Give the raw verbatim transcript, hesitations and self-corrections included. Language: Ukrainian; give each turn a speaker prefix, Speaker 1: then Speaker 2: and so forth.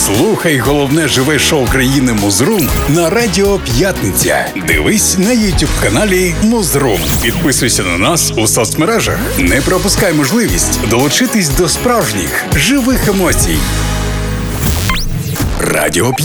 Speaker 1: Слухай головне живе шоу країни Музрум на Радіо П'ятниця. Дивись на ютуб-каналі Музрум. Підписуйся на нас у соцмережах. Не пропускай можливість долучитись до справжніх живих емоцій. Радіо